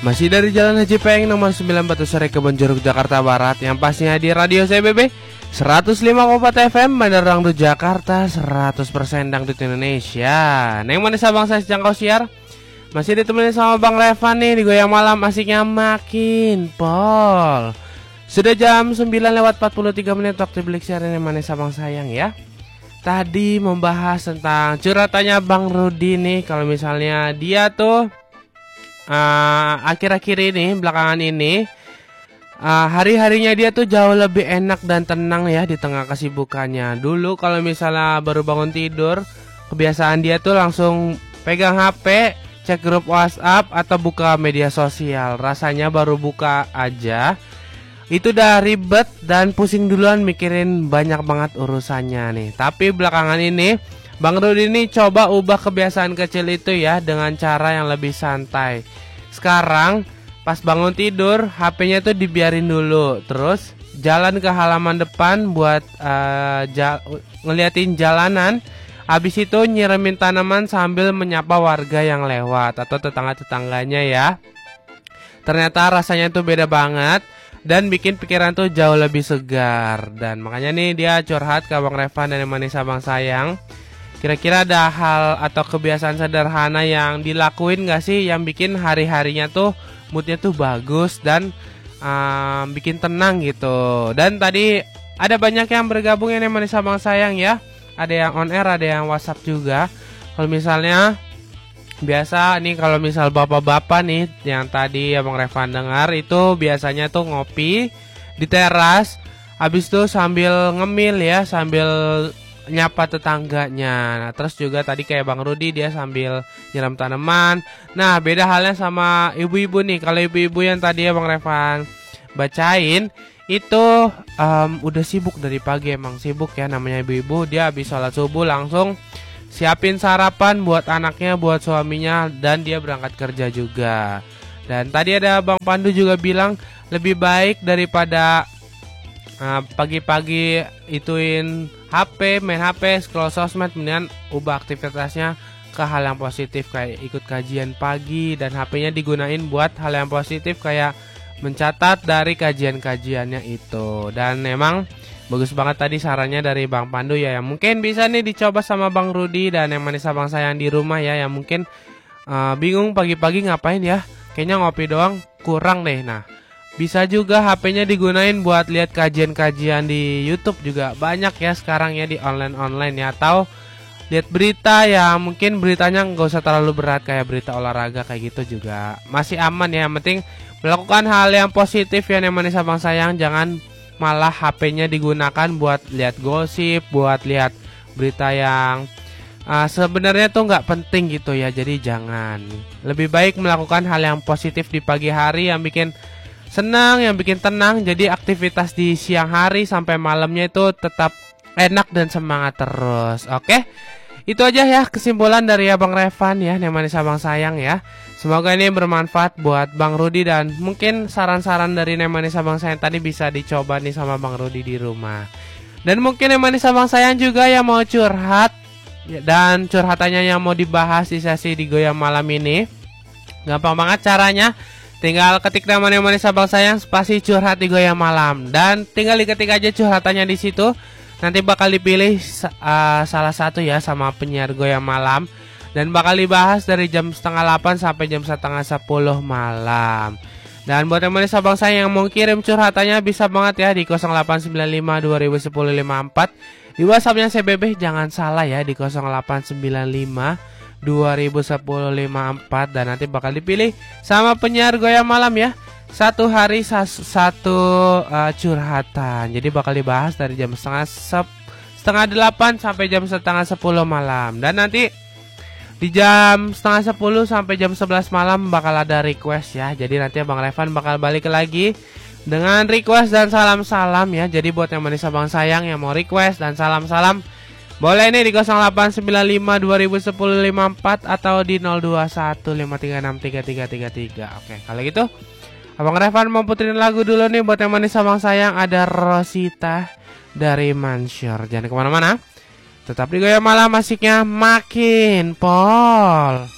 Masih dari Jalan Haji Peng nomor 9 Batu Sari Kebonjeruk Jakarta Barat. Yang pastinya di Radio CBB 105,4 FM Bandar Dangdut Jakarta, 100% Dangdut Indonesia. Neng manis abang saya jangkau siar. Masih ditemenin sama Bang Revan nih di Goyang Malam, asiknya makin pol. Sudah jam 9:43 waktu Bilik siaran yang manis abang sayang ya. Tadi membahas tentang curhatannya Bang Rudi nih. Kalau misalnya dia tuh akhir-akhir ini, belakangan ini, hari-harinya dia tuh jauh lebih enak dan tenang ya di tengah kesibukannya. Dulu kalau misalnya baru bangun tidur, kebiasaan dia tuh langsung pegang HP, cek grup WhatsApp atau buka media sosial. Rasanya baru buka aja itu udah ribet dan pusing duluan mikirin banyak banget urusannya nih. Tapi belakangan ini Bang Rudi ini coba ubah kebiasaan kecil itu ya dengan cara yang lebih santai. Sekarang pas bangun tidur HP-nya tuh dibiarin dulu, terus jalan ke halaman depan buat ngeliatin jalanan. Habis itu nyiremin tanaman sambil menyapa warga yang lewat atau tetangga-tetangganya ya. Ternyata rasanya tuh beda banget dan bikin pikiran tuh jauh lebih segar. Dan makanya nih dia curhat ke Bang Revan dan yang manis abang sayang. Kira-kira ada hal atau kebiasaan sederhana yang dilakuin gak sih yang bikin hari-harinya tuh moodnya tuh bagus dan bikin tenang gitu. Dan tadi ada banyak yang bergabung yang manis abang sayang ya. Ada yang on air, ada yang WhatsApp juga. Kalau misalnya biasa nih, kalau misal bapak-bapak nih yang tadi Abang Revan dengar itu biasanya tuh ngopi di teras. Habis itu sambil ngemil ya, sambil nyapa tetangganya. Nah, terus juga tadi kayak Bang Rudi dia sambil nyiram tanaman. Nah, beda halnya sama ibu-ibu nih. Kalau ibu-ibu yang tadi ya Bang Revan bacain itu udah sibuk dari pagi, emang sibuk ya namanya ibu-ibu. Dia habis sholat subuh langsung siapin sarapan buat anaknya, buat suaminya, dan dia berangkat kerja juga. Dan tadi ada Bang Pandu juga bilang lebih baik daripada pagi-pagi ituin HP, main HP, scroll sosmed, kemudian ubah aktivitasnya ke hal yang positif kayak ikut kajian pagi dan HP-nya digunain buat hal yang positif kayak mencatat dari kajian-kajiannya itu. Dan memang bagus banget tadi sarannya dari Bang Pandu ya, yang mungkin bisa nih dicoba sama Bang Rudi dan yang manis abang sayang di rumah ya, yang mungkin bingung pagi-pagi ngapain ya, kayaknya ngopi doang kurang deh. Nah, bisa juga HP-nya digunain buat lihat kajian-kajian di YouTube juga banyak ya sekarang ya di online ya, atau lihat berita ya, mungkin beritanya nggak usah terlalu berat kayak berita olahraga kayak gitu juga masih aman ya. Yang penting melakukan hal yang positif ya yang manis abang sayang, jangan malah HP-nya digunakan buat lihat gosip, buat lihat berita yang sebenarnya tuh nggak penting gitu ya. Jadi jangan, lebih baik melakukan hal yang positif di pagi hari yang bikin senang, yang bikin tenang. Jadi aktivitas di siang hari sampai malamnya itu tetap enak dan semangat terus. Oke, itu aja ya kesimpulan dari Abang Revan ya yang manis abang sayang ya. Semoga ini bermanfaat buat Bang Rudi dan mungkin saran-saran dari Nemanis Abang Sayang tadi bisa dicoba nih sama Bang Rudi di rumah. Dan mungkin Nemanis Abang Sayang juga yang mau curhat dan curhatannya yang mau dibahas di sesi di Goyang Malam ini, gampang banget caranya. Tinggal ketik nama Nemanis Abang Sayang spasi curhat di Goyang Malam dan tinggal diketik aja curhatannya di situ. Nanti bakal dipilih salah satu ya sama penyiar Goyang Malam. Dan bakal dibahas dari jam 7:30 sampai jam 9:30 malam. Dan buat teman abang saya yang mau kirim curhatannya bisa banget ya di 0895 2010 54. Di WhatsAppnya CBB jangan salah ya di 0895 2010 54. Dan nanti bakal dipilih sama penyiar Goyang Malam ya. Satu hari satu curhatan. Jadi bakal dibahas dari jam 7:30 sampai jam 9:30 malam. Dan nanti di jam 9:30 sampai jam 11 malam bakal ada request ya. Jadi nanti Abang Revan bakal balik lagi dengan request dan salam-salam ya. Jadi buat yang manis abang sayang yang mau request dan salam-salam, boleh nih di 0895 2010 54 atau di 021 536 3333. Oke, kalau gitu Abang Revan mau puterin lagu dulu nih buat yang manis abang sayang. Ada Rosita dari Mansyur. Jangan kemana-mana, tetap di Goyang Malam, asiknya makin pol.